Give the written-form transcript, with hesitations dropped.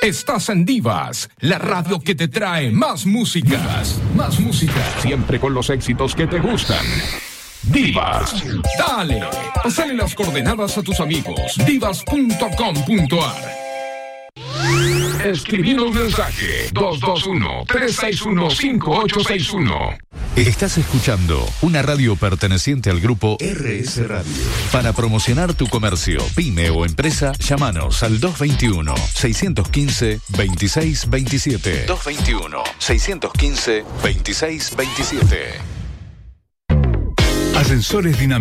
Estás en Divas, la radio que te trae más músicas, más música, siempre con los éxitos que te gustan. Divas, dale, pasale las coordenadas a tus amigos, divas.com.ar. Escribir un mensaje, 221-361-5861. Estás escuchando una radio perteneciente al grupo RS Radio. Para promocionar tu comercio, pyme o empresa, llámanos al 221-615-2627. 221-615-2627. Ascensores Dinámicos.